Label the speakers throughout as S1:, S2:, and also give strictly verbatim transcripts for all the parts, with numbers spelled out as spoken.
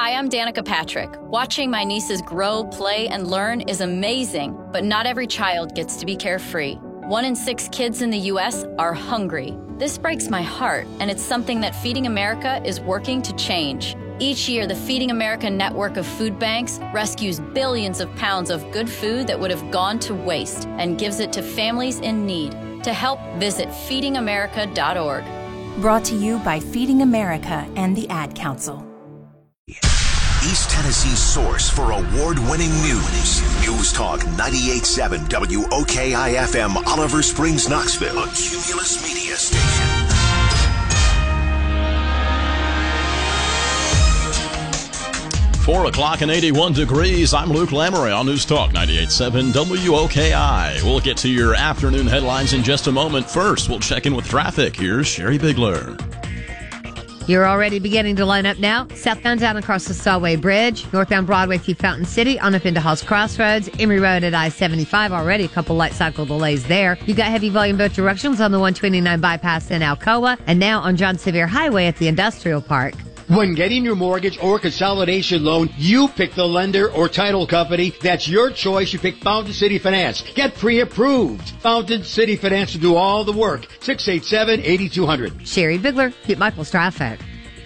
S1: Hi, I'm Danica Patrick. Watching my nieces grow, play, and learn is amazing, but not every child gets to be carefree. One in six kids in the U S are hungry. This breaks my heart, and it's something that Feeding America is working to change. Each year, the Feeding America network of food banks rescues billions of pounds of good food that would have gone to waste and gives it to families in need. To help, visit feeding america dot org.
S2: Brought to you by Feeding America and the Ad Council.
S3: East Tennessee's source for award-winning news. News Talk ninety-eight point seven W O K I F M, Oliver Springs, Knoxville. A Cumulus Media Station.
S4: Four o'clock and eighty-one degrees. I'm Luke Lamoureux on News Talk ninety-eight point seven W O K I. We'll get to your afternoon headlines in just a moment. First, we'll check in with traffic. Here's Sherry Bigler.
S5: You're already beginning to line up now. Southbound down across the Stallway Bridge, northbound Broadway through Fountain City, on up into Halls Crossroads, Emory Road at I seventy-five, already a couple light cycle delays there. You got heavy volume both directions on the one twenty-nine bypass in Alcoa, and now on John Sevier Highway at the Industrial Park.
S6: When getting your mortgage or consolidation loan, you pick the lender or title company. That's your choice. You pick Fountain City Finance. Get pre-approved. Fountain City Finance will do all the work. six eight seven, eight two zero zero.
S5: Sherry Bigler, Pete Michaels Traffic.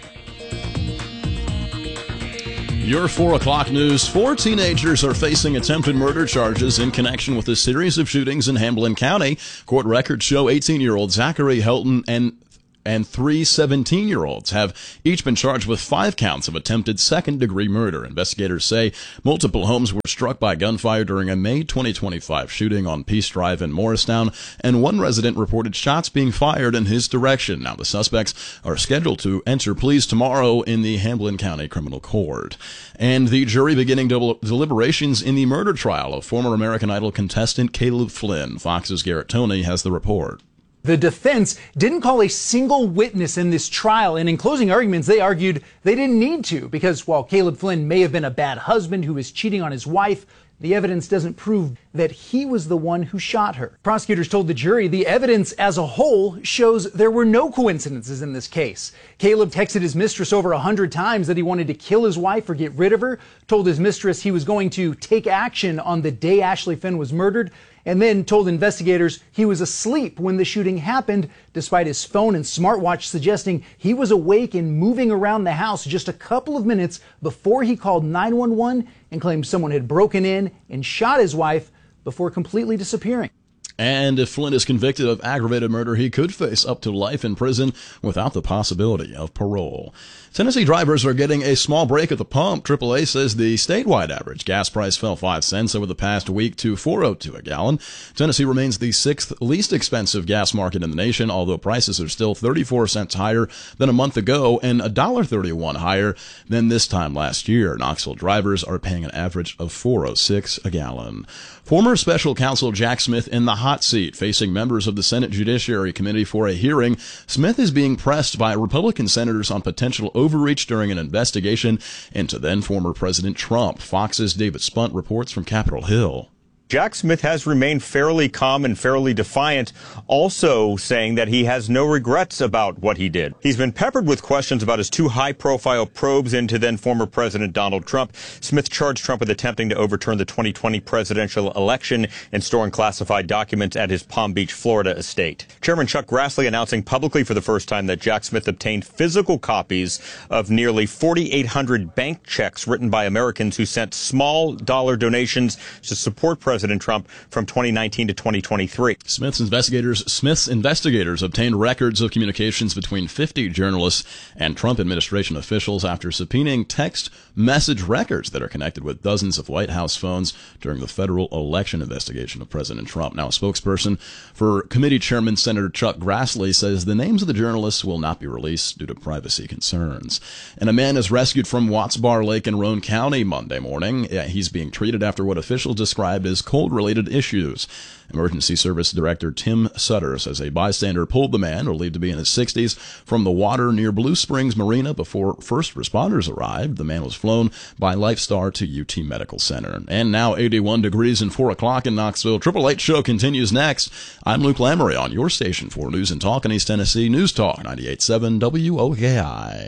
S4: Your four o'clock news. Four teenagers are facing attempted murder charges in connection with a series of shootings in Hamblin County. Court records show eighteen-year-old Zachary Helton and and three seventeen-year-olds have each been charged with five counts of attempted second-degree murder. Investigators say multiple homes were struck by gunfire during a May twenty twenty-five shooting on Peace Drive in Morristown, and one resident reported shots being fired in his direction. Now, the suspects are scheduled to enter pleas tomorrow in the Hamblin County Criminal Court. And the jury beginning del- deliberations in the murder trial of former American Idol contestant Caleb Flynn. Fox's Garrett Toney has the report.
S7: The defense didn't call a single witness in this trial, and in closing arguments, they argued they didn't need to because while Caleb Flynn may have been a bad husband who was cheating on his wife, the evidence doesn't prove that he was the one who shot her. Prosecutors told the jury the evidence as a whole shows there were no coincidences in this case. Caleb texted his mistress over a hundred times that he wanted to kill his wife or get rid of her, told his mistress he was going to take action on the day Ashley Finn was murdered, and then told investigators he was asleep when the shooting happened, despite his phone and smartwatch suggesting he was awake and moving around the house just a couple of minutes before he called nine one one and claimed someone had broken in and shot his wife before completely disappearing.
S4: And if Flynn is convicted of aggravated murder, he could face up to life in prison without the possibility of parole. Tennessee drivers are getting a small break at the pump. triple A says the statewide average gas price fell five cents over the past week to four oh two a gallon. Tennessee remains the sixth least expensive gas market in the nation, although prices are still thirty-four cents higher than a month ago and one dollar thirty-one higher than this time last year. Knoxville drivers are paying an average of four oh six a gallon. Former special counsel Jack Smith in the hot seat, facing members of the Senate Judiciary Committee for a hearing. Smith is being pressed by Republican senators on potential overreach during an investigation into then former President Trump. Fox's David Spunt reports from Capitol Hill.
S8: Jack Smith has remained fairly calm and fairly defiant, also saying that he has no regrets about what he did. He's been peppered with questions about his two high-profile probes into then-former President Donald Trump. Smith charged Trump with attempting to overturn the twenty twenty presidential election and storing classified documents at his Palm Beach, Florida estate. Chairman Chuck Grassley announcing publicly for the first time that Jack Smith obtained physical copies of nearly forty-eight hundred bank checks written by Americans who sent small dollar donations to support President President Trump from twenty nineteen to twenty twenty-three.
S4: Smith's investigators Smith's investigators obtained records of communications between fifty journalists and Trump administration officials after subpoenaing text message records that are connected with dozens of White House phones during the federal election investigation of President Trump. Now, a spokesperson for committee chairman Senator Chuck Grassley says the names of the journalists will not be released due to privacy concerns. And a man is rescued from Watts Bar Lake in Roane County Monday morning. He's being treated after what officials described as cold-related issues. Emergency Service Director Tim Sutter says a bystander pulled the man, believed to be in his sixties, from the water near Blue Springs Marina before first responders arrived. The man was flown by Lifestar to U T Medical Center. And now eighty-one degrees and four o'clock in Knoxville. Triple H Show continues next. I'm Luke Lamoureux on your station for News and Talk in East Tennessee. News Talk ninety-eight point seven W O K I.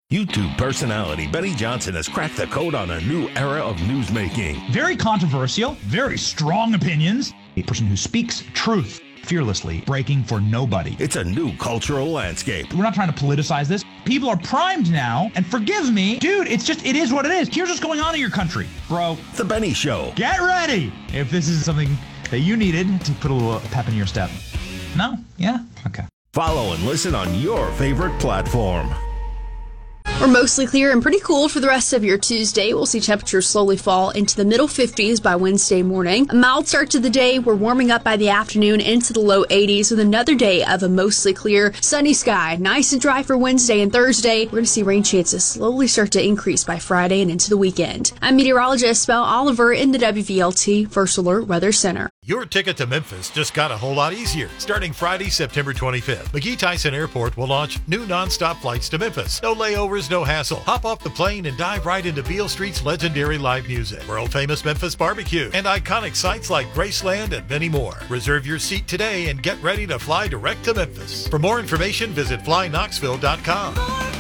S9: YouTube personality Benny Johnson has cracked the code on a new era of newsmaking.
S10: Very controversial, very strong opinions. A person who speaks truth fearlessly, breaking for nobody.
S9: It's a new cultural landscape.
S10: We're not trying to politicize this. People are primed now, and forgive me, dude, it's just, it is what it is. Here's what's going on in your country, bro.
S9: The Benny Show.
S10: Get ready if this is something that you needed to put a little pep in your step. No? Yeah? Okay.
S9: Follow and listen on your favorite platform.
S11: We're mostly clear and pretty cool for the rest of your Tuesday. We'll see temperatures slowly fall into the middle fifties by Wednesday morning. A mild start to the day. We're warming up by the afternoon into the low eighties with another day of a mostly clear, sunny sky. Nice and dry for Wednesday and Thursday. We're going to see rain chances slowly start to increase by Friday and into the weekend. I'm meteorologist Mel Oliver in the W V L T First Alert Weather Center.
S12: Your ticket to Memphis just got a whole lot easier. Starting Friday, September twenty-fifth, McGee Tyson Airport will launch new nonstop flights to Memphis. No layovers, no hassle. Hop off the plane and dive right into Beale Street's legendary live music, world-famous Memphis barbecue, and iconic sites like Graceland and many more. Reserve your seat today and get ready to fly direct to Memphis. For more information, visit fly knoxville dot com.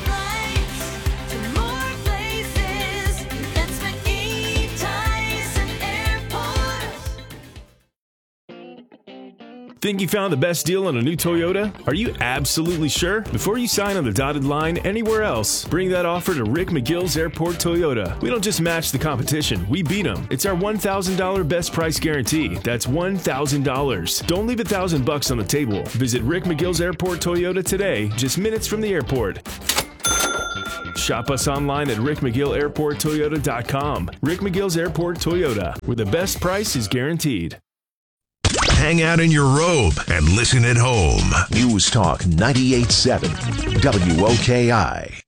S13: Think you found the best deal on a new Toyota? Are you absolutely sure? Before you sign on the dotted line anywhere else, bring that offer to Rick McGill's Airport Toyota. We don't just match the competition, we beat them. It's our one thousand dollars best price guarantee. That's one thousand dollars. Don't leave a thousand bucks on the table. Visit Rick McGill's Airport Toyota today, just minutes from the airport. Shop us online at rick mcgill airport toyota dot com. Rick McGill's Airport Toyota, where the best price is guaranteed.
S3: Hang out in your robe and listen at home. News Talk ninety-eight point seven W O K I.